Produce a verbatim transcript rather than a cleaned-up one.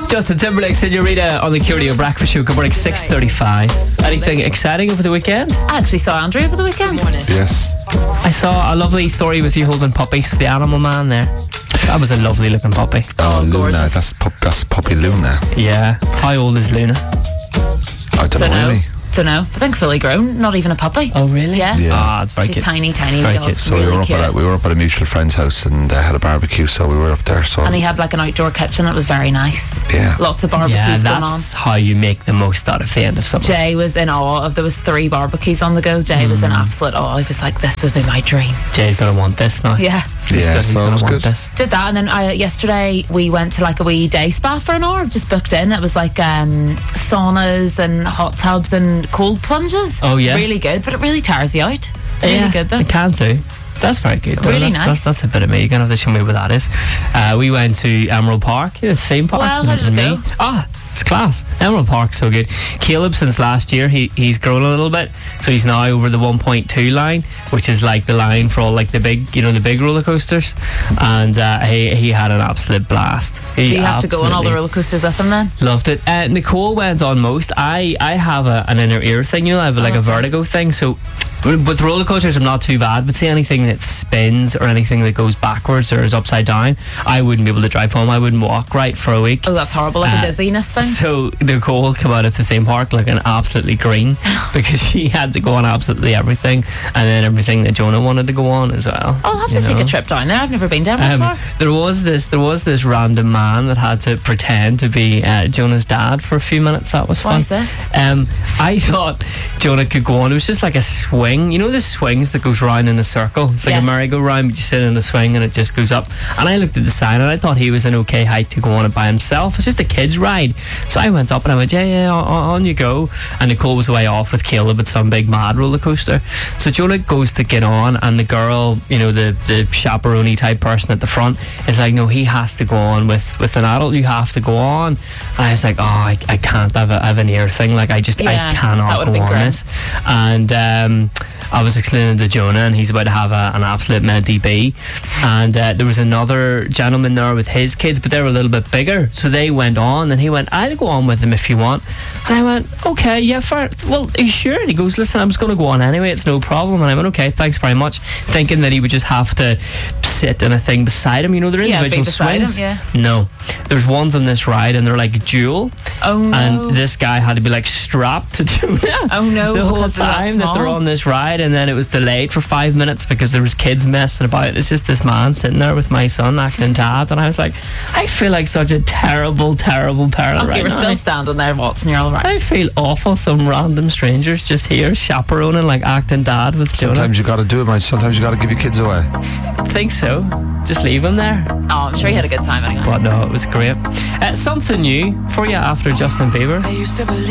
Justin Timberlake, Senorita on the Curio Breakfast Show. Good morning, six thirty-five. Anything exciting over the weekend? I actually saw Andrew over the weekend. Yes. I saw a lovely story with you holding puppies. The animal man there. That was a lovely looking puppy. Oh, Luna. gorgeous. That's, pup, that's puppy Luna. Yeah. How old is Luna? I don't, Don't know, know. really. Don't know. I think fully grown. Not even a puppy. Oh, really? Yeah. Yeah. Ah, it's very She's cute. tiny, tiny Very dog. cute. So really we were up cute. at a, we were up at a mutual friend's house and uh, had a barbecue. So we were up there. So And he had like an outdoor kitchen. It was very nice. yeah. Lots of Yeah, barbecues going on. that's how you make the most out of the end of summer. Jay was in awe of. There was three barbecues on the go. Jay was in absolute awe. He was like, "This would be my dream." Jay's gonna want this now. Yeah. He's Yeah, gonna, he's so it gonna was want good. this. Did that, and then uh, yesterday we went to like a wee day spa for an hour. I've just booked in. It was like um, saunas and hot tubs and cold plunges. Oh, yeah? Really good, but it really tires you out. Really Yeah, good though. I can too. That's very good. though. Really that's, nice. That's, that's a bit of me. You're gonna have to show me what that is. Uh, we went to Emerald Park, the theme park. Well, how did it Me. go? Ah, it's class. Emerald Park's so good. Caleb, since last year, he he's grown a little bit, so he's now over the one point two line, which is like the line for all like the big, you know, the big roller coasters. And uh, he he had an absolute blast. He Do you have to go on all the absolutely roller coasters with him then? Loved it. Uh, Nicole went on most. I, I have a, an inner ear thing, you know, I have like a that's right. vertigo thing. So with roller coasters, I'm not too bad. But see, anything that spins or anything that goes backwards or is upside down, I wouldn't be able to drive home. I wouldn't walk right for a week. Oh, that's horrible. Like Uh, a dizziness thing. So Nicole came out of the theme park looking absolutely green because she had to go on absolutely everything, and then everything that Jonah wanted to go on as well. I'll have to you take know? a trip down there. I've never been down Um, before. there was this there was this random man that had to pretend to be uh, Jonah's dad for a few minutes. That was Why fun. is this? Um, I thought Jonah could go on. It was just like a swing. You know the swings that goes round in a circle? It's like Yes. a merry-go-round, but you sit in a swing and it just goes up. And I looked at the sign and I thought he was an okay height to go on it by himself. It's just a kid's ride. So I went up and I went, yeah, yeah, on, on you go. And Nicole was way off with Caleb at some big mad roller coaster. So Jonah goes to get on, and the girl, you know, the, the chaperone type person at the front is like, no, he has to go on with, with an adult. You have to go on. And I was like, oh, I, I can't have, a, have an ear thing. Like, I just, Yeah, I that cannot would've go been on grim. this. And um, I was explaining to Jonah, and he's about to have a, an absolute med D B. And uh, there was another gentleman there with his kids, but they were a little bit bigger. So they went on, and he went, I'll go on with them if you want. And I went, okay, yeah, fair. Well, are you sure? And he goes, listen, I'm just going to go on anyway. It's no problem. And I went, okay, thanks very much. Thinking that he would just have to sit in a thing beside him. You know, they're Yeah, be individual beside him, swings. yeah. No. There's ones on this ride, and they're like dual. Oh no. And this guy had to be like strapped to Jonah Oh, no, the whole because they're that time that they're small? on this ride, and then it was delayed for five minutes because there was kids messing about. It's just this man sitting there with my son acting dad, and I was like, I feel like such a terrible, terrible parent Okay, right we're now. still standing there watching. You're all right. I feel awful. Some random strangers just here chaperoning, like acting dad with Jonah. Sometimes you got to do it, man. Sometimes you got to give your kids away. I think so. Just leave him there. Oh, I'm sure you had a good time anyway. But no, it was great. Uh, something new for you after Justin Bieber.